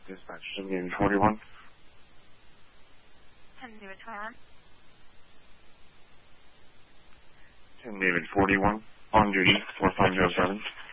Dispatch 10 David 41. 10 David 21. 10 David 41. On duty 4507.